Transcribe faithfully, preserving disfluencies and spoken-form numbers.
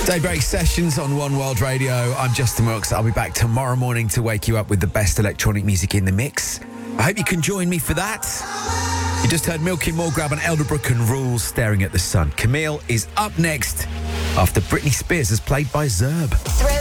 Daybreak Sessions on One World Radio. I'm Justin Wilkes. I'll be back tomorrow morning to wake you up with the best electronic music in the mix. I hope you can join me for that. You just heard Milky Morgrab and Elderbrook and Rules, Staring at the Sun. Camille is up next after Britney Spears is played by Zerb.